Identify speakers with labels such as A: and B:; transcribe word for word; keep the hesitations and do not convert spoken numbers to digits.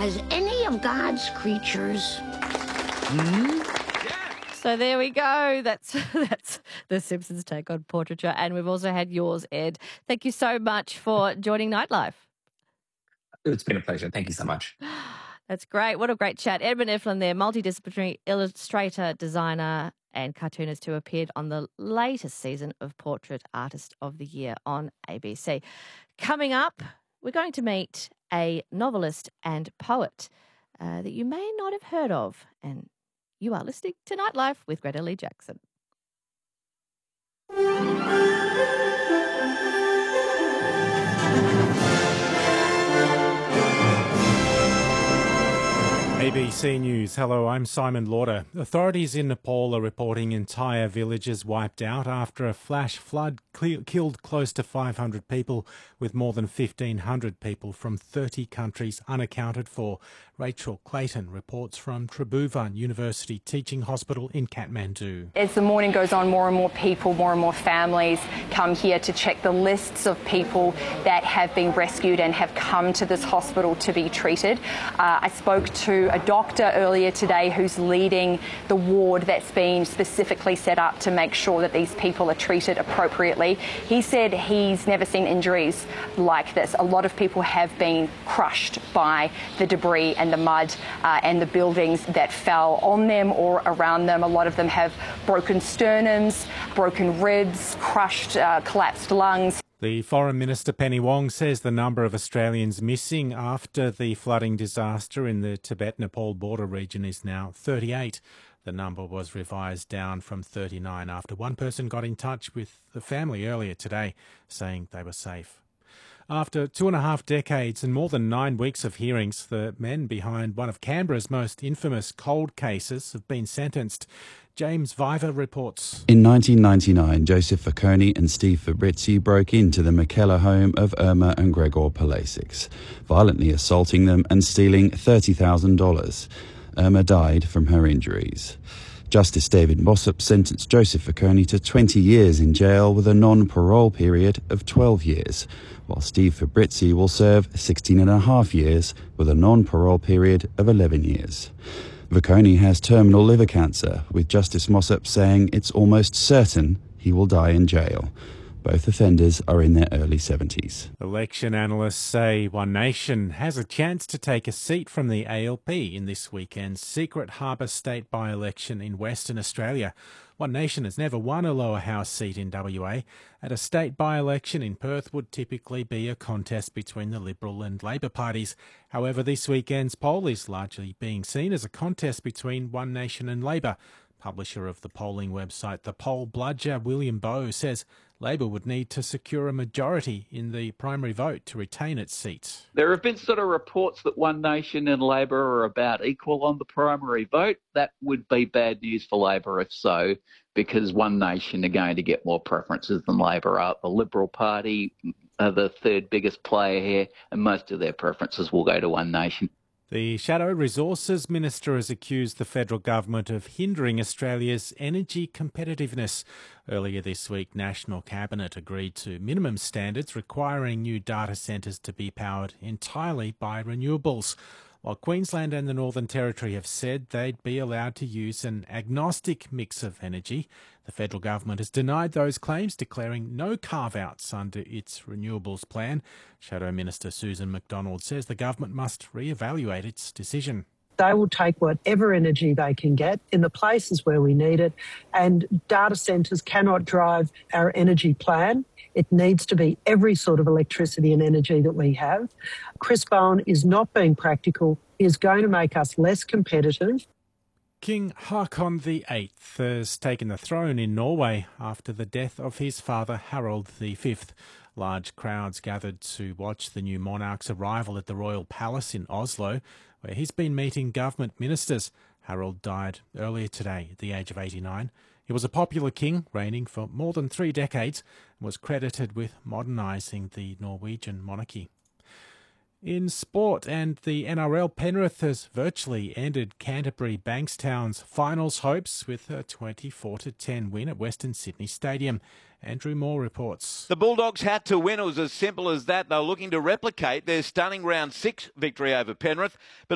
A: as any of God's creatures.
B: Hmm?
C: So there we go. That's that's the Simpsons take on portraiture. And we've also had yours, Ed. Thank you so much for joining Nightlife.
B: It's been a pleasure. Thank you so much.
C: That's great. What a great chat. Edmund Eflin there, multidisciplinary illustrator, designer and cartoonist who appeared on the latest season of Portrait Artist of the Year on A B C. Coming up, we're going to meet a novelist and poet uh, that you may not have heard of. And you are listening to Nightlife with Greta Lee Jackson.
D: A B C News. Hello, I'm Simon Lauder. Authorities in Nepal are reporting entire villages wiped out after a flash flood cl- killed close to five hundred people, with more than fifteen hundred people from thirty countries unaccounted for. Rachel Clayton reports from Tribhuvan University Teaching Hospital in Kathmandu.
E: As the morning goes on, more and more people, more and more families come here to check the lists of people that have been rescued and have come to this hospital to be treated. Uh, I spoke to a doctor earlier today who's leading the ward that's been specifically set up to make sure that these people are treated appropriately. He said he's never seen injuries like this. A lot of people have been crushed by the debris and the mud uh, and the buildings that fell on them or around them. A lot of them have broken sternums, broken ribs, crushed, uh, collapsed lungs.
D: The Foreign Minister Penny Wong says the number of Australians missing after the flooding disaster in the Tibet-Nepal border region is now thirty-eight. The number was revised down from thirty-nine after one person got in touch with the family earlier today, saying they were safe. After two and a half decades and more than nine weeks of hearings, the men behind one of Canberra's most infamous cold cases have been sentenced. James Viver reports.
F: In nineteen ninety-nine, Joseph Vakoni and Steve Fabrizzi broke into the McKellar home of Irma and Gregor Palasics, violently assaulting them and stealing thirty thousand dollars. Irma died from her injuries. Justice David Mossop sentenced Joseph Vakoni to twenty years in jail with a non-parole period of twelve years, while Steve Fabrizzi will serve sixteen and a half years with a non-parole period of eleven years. Vakoni has terminal liver cancer, with Justice Mossop saying it's almost certain he will die in jail. Both offenders are in their early seventies.
D: Election analysts say One Nation has a chance to take a seat from the A L P in this weekend's Secret Harbour State by-election in Western Australia. One Nation has never won a lower house seat in W A. At a state by-election in Perth would typically be a contest between the Liberal and Labor parties. However, this weekend's poll is largely being seen as a contest between One Nation and Labor. Publisher of the polling website The Poll Bludger, William Bowe, says Labor would need to secure a majority in the primary vote to retain its seats.
G: There have been sort of reports that One Nation and Labor are about equal on the primary vote. That would be bad news for Labor if so, because One Nation are going to get more preferences than Labor are. The Liberal Party are the third biggest player here, and most of their preferences will go to One Nation.
D: The Shadow Resources Minister has accused the federal government of hindering Australia's energy competitiveness. Earlier this week, National Cabinet agreed to minimum standards requiring new data centres to be powered entirely by renewables, while Queensland and the Northern Territory have said they'd be allowed to use an agnostic mix of energy. The federal government has denied those claims, declaring no carve-outs under its renewables plan. Shadow Minister Susan McDonald says the government must re-evaluate its decision.
H: They will take whatever energy they can get in the places where we need it, and data centres cannot drive our energy plan. It needs to be every sort of electricity and energy that we have. Chris Bowen is not being practical. He is going to make us less competitive.
D: King Haakon the Eighth has taken the throne in Norway after the death of his father Harald the Fifth. Large crowds gathered to watch the new monarch's arrival at the royal palace in Oslo, where he's been meeting government ministers. Harald died earlier today at the age of eighty-nine. He was a popular king, reigning for more than three decades, and was credited with modernising the Norwegian monarchy. In sport, and the N R L, Penrith has virtually ended Canterbury Bankstown's finals hopes with a twenty-four to ten win at Western Sydney Stadium. Andrew Moore reports.
I: The Bulldogs had to win. It was as simple as that. They were looking to replicate their stunning round six victory over Penrith, but